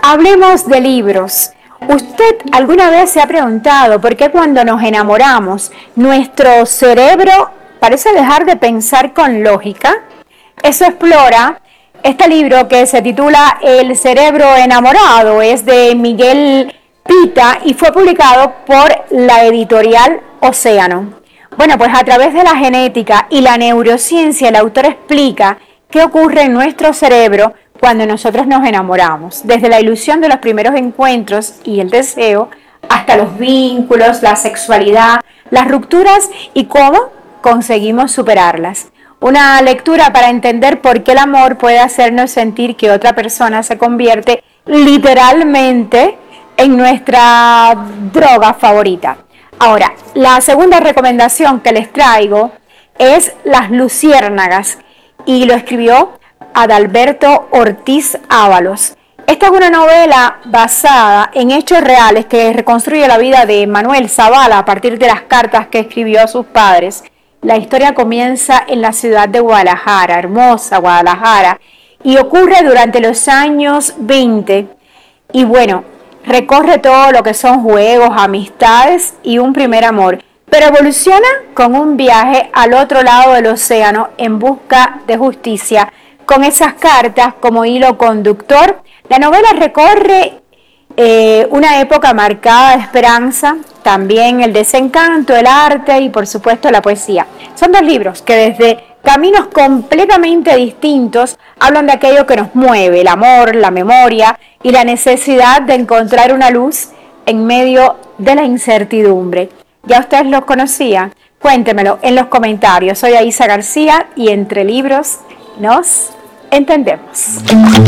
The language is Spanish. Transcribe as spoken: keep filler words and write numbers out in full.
Hablemos de libros. ¿Usted alguna vez se ha preguntado por qué cuando nos enamoramos nuestro cerebro parece dejar de pensar con lógica? Eso explora este libro que se titula El cerebro enamorado. Es de Miguel Pita y fue publicado por la editorial Océano. Bueno, pues a través de la genética y la neurociencia el autor explica qué ocurre en nuestro cerebro cuando nosotros nos enamoramos, desde la ilusión de los primeros encuentros y el deseo, hasta los vínculos, la sexualidad, las rupturas y cómo conseguimos superarlas. Una lectura para entender por qué el amor puede hacernos sentir que otra persona se convierte literalmente en nuestra droga favorita. Ahora, la segunda recomendación que les traigo es Las Luciérnagas y lo escribió Adalberto Ortiz Ábalos. Esta es una novela basada en hechos reales que reconstruye la vida de Manuel Zavala a partir de las cartas que escribió a sus padres. La historia comienza en la ciudad de Guadalajara, hermosa Guadalajara, y ocurre durante los años veinte. Y bueno, recorre todo lo que son juegos, amistades y un primer amor, pero evoluciona con un viaje al otro lado del océano en busca de justicia. Con esas cartas como hilo conductor, la novela recorre eh, una época marcada de esperanza, también el desencanto, el arte y por supuesto la poesía. Son dos libros que desde caminos completamente distintos hablan de aquello que nos mueve, el amor, la memoria y la necesidad de encontrar una luz en medio de la incertidumbre. ¿Ya ustedes los conocían? Cuéntemelo en los comentarios. Soy Aisa García y entre libros nos entendemos.